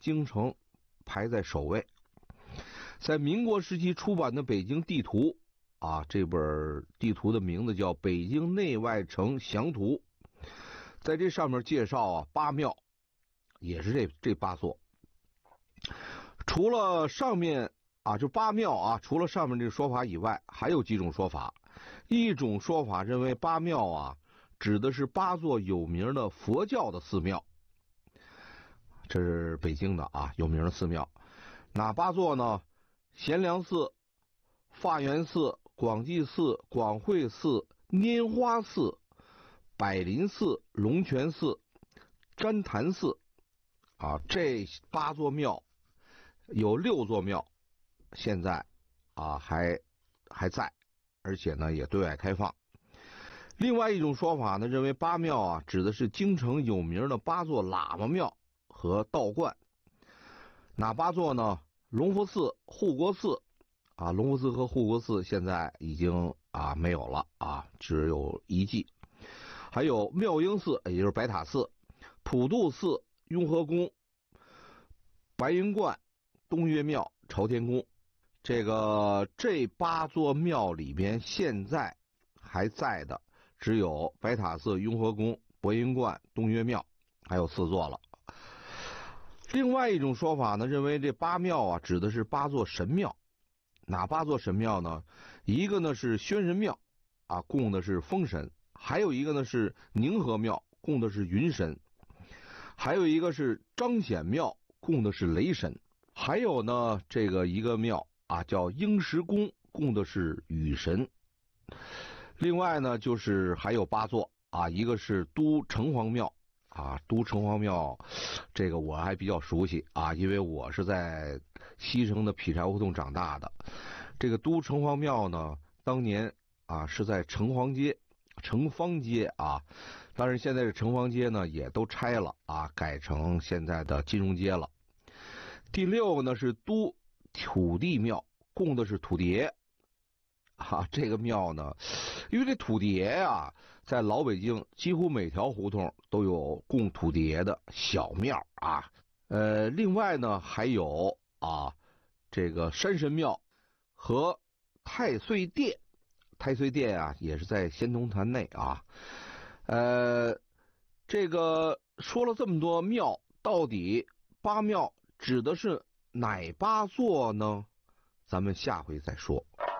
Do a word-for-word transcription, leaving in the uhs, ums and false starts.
京城排在首位。在民国时期出版的《北京地图》啊，这本地图的名字叫《北京内外城详图》，在这上面介绍啊八庙，也是这这八座。除了上面啊，就八庙啊，除了上面这个说法以外，还有几种说法。一种说法认为八庙啊，指的是八座有名的佛教的寺庙，这是北京的啊有名的寺庙。哪八座呢？贤良寺、法源寺、广济寺、广惠寺、拈花寺、百林寺、龙泉寺、旃檀寺啊，这八座庙有六座庙现在啊还还在，而且呢也对外开放。另外一种说法呢，认为八庙啊指的是京城有名的八座喇嘛庙和道观。哪八座呢？隆福寺、护国寺啊，隆福寺和护国寺现在已经啊没有了啊，只有遗迹。还有妙英寺，也就是白塔寺、普渡寺、雍和宫、白云观、东岳庙、朝天宫。这个这八座庙里边现在还在的只有白塔寺、雍和宫、白云观、东岳庙，还有四座了。另外一种说法呢，认为这八庙啊指的是八座神庙。哪八座神庙呢？一个呢是宣神庙啊，供的是风神；还有一个呢是宁河庙，供的是云神；还有一个是彰显庙，供的是雷神；还有呢这个一个庙啊叫应石宫，供的是雨神。另外呢就是还有八座啊，一个是都城隍庙啊，都城隍庙这个我还比较熟悉啊，因为我是在西城的劈柴胡同长大的。这个都城隍庙呢，当年啊是在城隍街、城方街啊，但是现在这城隍街呢也都拆了啊，改成现在的金融街了。第六个呢是都土地庙，供的是土地爷啊，这个庙呢，因为这土地爷啊，在老北京几乎每条胡同都有供土地爷的小庙啊。呃，另外呢还有啊，这个山神庙和太岁殿，太岁殿啊也是在仙童坛内啊。呃，这个说了这么多庙，到底八庙指的是哪八座呢？咱们下回再说。